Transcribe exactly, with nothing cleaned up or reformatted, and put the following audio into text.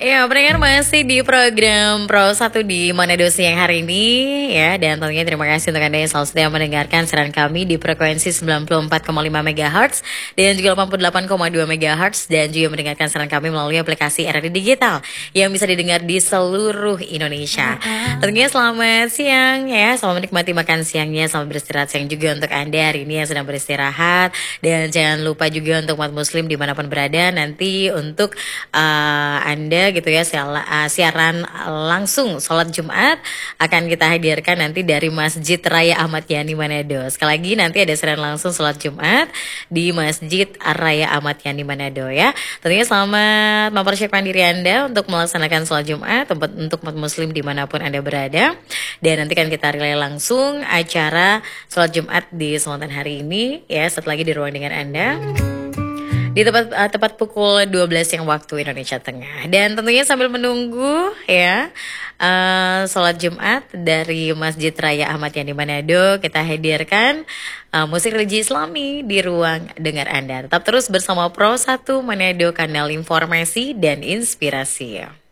Ya, pendengar masih di program Pro satu di Manado siang hari ini ya. Dan tentunya terima kasih untuk Anda yang selalu setia mendengarkan siaran kami di frekuensi sembilan puluh empat koma lima megahertz dan juga delapan puluh delapan koma dua megahertz, dan juga mendengarkan siaran kami melalui aplikasi R R I Digital yang bisa didengar di seluruh Indonesia. Tentunya selamat siang ya, selamat menikmati makan siangnya, selamat beristirahat siang juga untuk Anda hari ini yang sedang beristirahat. Dan jangan lupa juga untuk umat muslim dimanapun berada, nanti untuk uh, Anda gitu ya, siaran langsung sholat Jumat akan kita hadirkan nanti dari Masjid Raya Ahmad Yani Manado. Sekali lagi nanti ada siaran langsung sholat Jumat di Masjid Raya Ahmad Yani Manado ya. Tentunya selamat mempersiapkan diri Anda untuk melaksanakan sholat Jumat untuk umat muslim dimanapun Anda berada. Dan nanti kan kita relay langsung acara sholat Jumat di Selatan hari ini ya, setelah lagi di ruang dengar Anda di tempat uh, tepat pukul dua belas yang waktu Indonesia Tengah. Dan tentunya sambil menunggu ya uh, sholat Jumat dari Masjid Raya Ahmad Yani Manado, kita hadirkan uh, musik religi Islami di ruang dengar Anda. Tetap terus bersama Pro satu Manado, kanal informasi dan inspirasi.